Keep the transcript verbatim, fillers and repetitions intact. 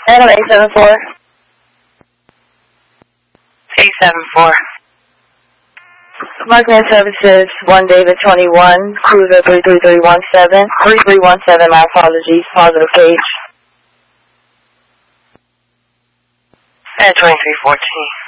Adam eight seven four. eight seven four. Markman Services, one David twenty-one, Cruiser three three three one seven, three three one seven, my apologies, positive page. And twenty-three fourteen.